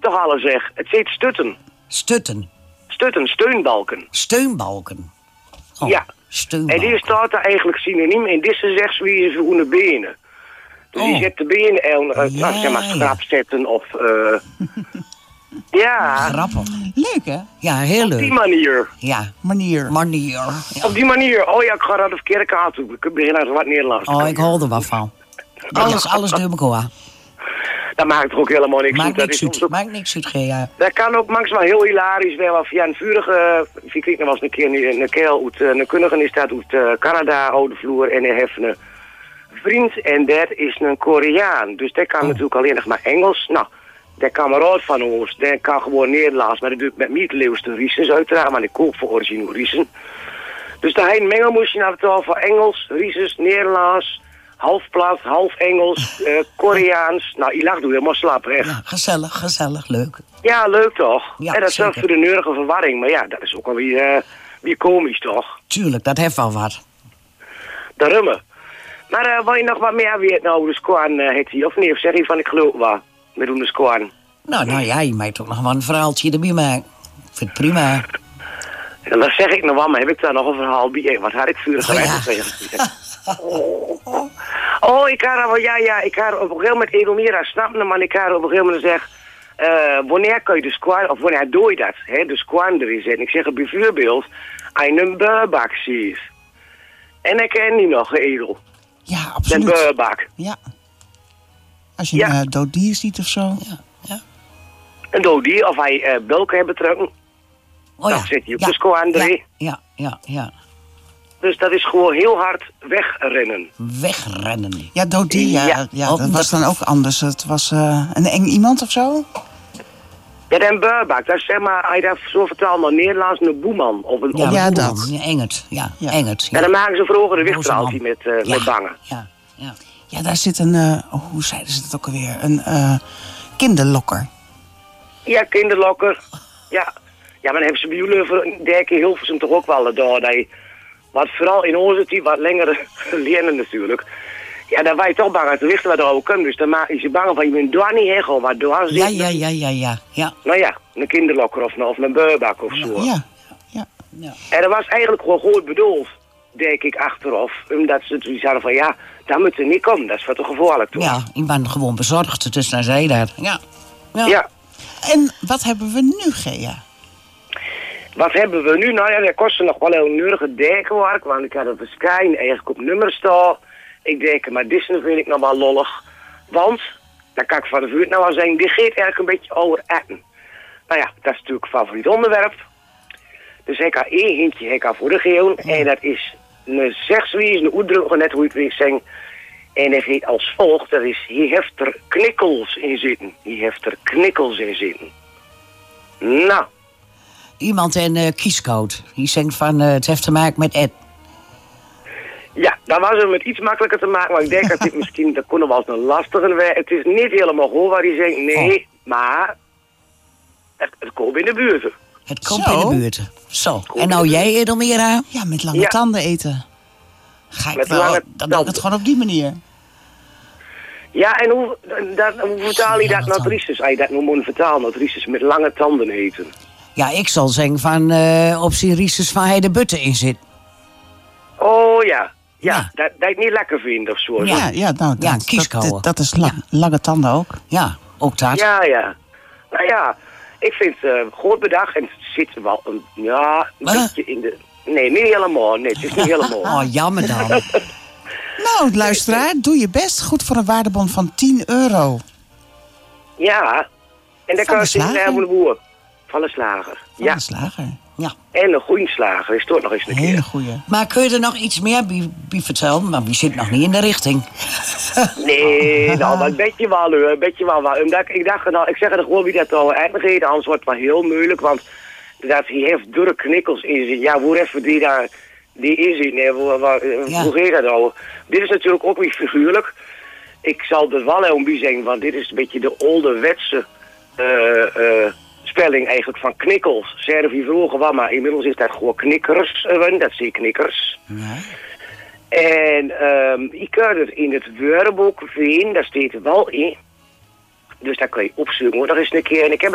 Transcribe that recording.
toch alles zeg. Het zit stutten. Stutten. Stutten, steunbalken. Steunbalken. Oh, Ja. Steunbalken. En die staat er eigenlijk synoniem in. Deze zegt wie ze hoe de benen. Dus die zet de benen en zeg maar schrap zetten of... ja. Grappig. Leuk, hè? Ja, heel Op leuk. die manier. Ja. Manier. Manier. Ja. Op die manier. Oh ja, ik ga naar de verkeerde kant toe. Ik begin aan wat Nederlands. Oh, ik hou er wat van. Alles door elkaar. Dat maakt toch ook helemaal niks uit. Maakt niks uit, ja. Dat kan ook maximaal heel hilarisch wel. Of ja, een vurige... Ik kreeg nog wel eens een keer een kerel uit... Een kundige is dat uit Canada, oude vloer. En hij heeft een vriend. En dat is een Koreaan. Dus dat kan natuurlijk alleen nog maar Engels. Nou, dat kameraad van ons. Dat kan gewoon Nederlands. Maar dat doet met middeleeuwse Riesens uiteraard. Maar ik koop voor origineel Riesen. Dus daar hij een mengelmoesje naar de taal van Engels, Riesens, Nederlands... Half plat, half Engels, Koreaans. Nou, je lacht doe helemaal slap, hè? Ja, gezellig, leuk. Ja, leuk toch? Ja, en dat zeker. zorgt voor de neurige verwarring. Maar ja, dat is ook wel weer komisch, toch? Tuurlijk, dat heeft wel wat. De rummen. Maar wil je nog wat meer weten nou, de squan heet hij? Of nee, of zeg je van ik geloof wat? Met de squan. Nou ja, je mag toch nog wel een verhaaltje erbij maken. Ik vind het prima. En dan zeg ik nog wel, maar heb ik daar nog een verhaal bij? Wat had ik vurig Oh, ik had wel, ja, ik had op een gegeven moment Edelmira snappen, maar ik had op een gegeven moment gezegd, wanneer kun je de squan, of wanneer doe je dat, hè, de squan erin zetten. Ik zeg bijvoorbeeld, als je een beurbak ziet. En ik ken die nog, Edel. Ja, absoluut. Een beurbak. Ja. Als je een dood dier ziet of zo. Ja. Een dood dier, of hij bulken hebben betrokken. Oh, dan zit hij op de squan erin. Ja. Dus dat is gewoon heel hard wegrennen. Wegrennen. Ja, dood dier, ja, dat was dan ook anders. Het was een eng iemand of zo? Ja, een beurbak, dat is zeg maar, als je dat zo vertaalt naar Nederlands, een boeman. Of een Ja, dat. Ja, engert. Ja, engert. En dan maken ze vroeger de Boze wichtraaltje man. met bangen. Ja. Ja, daar zit een, hoe zeiden ze dat ook alweer? Een kinderlokker. Ja, kinderlokker. Ja, maar dan hebben ze bij jullie voor Dijk in Hilversum toch ook wel door dat je, wat vooral in onze tijd wat langer leren natuurlijk. Ja, dan ben je toch bang uit de wichten wat er ook kan. Dus dan maak je ze bang van je bent daar niet heen gewoon wat door zit. Ja. Nou ja, een kinderlokker of een beurbak of zo. Ja. En dat was eigenlijk gewoon goed bedoeld, denk ik, achteraf. Omdat ze toen zeiden van ja, dat moet er niet komen. Dat is wat te gevaarlijk toch? Ja, ik ben gewoon bezorgd, dus dan zei je dat. Ja. En wat hebben we nu, Gea? Wat hebben we nu? Nou ja, dat kostte nog wel een neurige dijkenwerk, want ik had een verschijn eigenlijk op nummer staan. Ik denk, maar Disney vind ik nog wel lollig. Want, dat kan ik van de vuur nou wel zeggen, die gaat eigenlijk een beetje over eten. Nou ja, dat is natuurlijk een favoriet onderwerp. Dus ik had één hintje voor de geel. En dat is een zegswijze, een uitdrukking, net hoe ik het wil zeggen. En dat heet als volgt, dat is, hier heeft er knikkels in zitten. Hier heeft er knikkels in zitten. Nou. Iemand in kiescode. Die zegt van, het heeft te maken met Ed. Ja, dan was het met iets makkelijker te maken. Maar ik denk dat dit misschien, dat kon wel eens een lastige zijn. Het is niet helemaal goed waar hij zegt, nee. Maar het komt in de buurt. Het komt in de buurt. Zo. En nou jij, Edelmira? Ja, met lange tanden eten. Ga ik wel, dan doe ik het gewoon op die manier. Ja, en hoe vertaal je dat naar Dries? Als je dat nou moet vertalen naar Dries, met lange tanden eten. Ja, ik zal zeggen van op zijn Rieses van hij de butten in zit. Oh ja. Ja, dat ik niet lekker vind of zo. Ja, kieskouwen. Dat is lange tanden ook. Ja, ook dat. Ja. Nou ja, ik vind het goed bedacht en het zit wel een beetje in de... Nee, niet helemaal. Nee, het is niet helemaal. Oh, jammer dan. Nou, luisteraar, doe je best. Goed voor een waardebon van €10. Ja, en dan kan je zeggen van de boer. Van de slager. Van de slager. Ja. En een goede slager is toch nog eens een keer. Hele goeie. Maar kun je er nog iets meer bij vertellen? Maar wie zit nog niet in de richting? Nee, nou, maar een beetje wel, hoor. Een beetje wel. Omdat ik dacht, nou, ik zeg er gewoon wie dat al eindigt, anders wordt het wel heel moeilijk, want dat hij heeft door knikkels in zich. Ja, hoe even die daar, die in zit, nee, hoe heet dat nou? Dit is natuurlijk ook weer figuurlijk. Ik zal er wel heel bij zeggen, want dit is een beetje de ouderwetse spelling eigenlijk van knikkels. Zeiden we vroeger wel, maar inmiddels is dat gewoon knikkers. Dat zie je knikkers. Ja. En ik kan het in het woordenboek vinden, daar staat er wel in. Dus daar kun je opzoeken hoor, nog eens een keer. En ik heb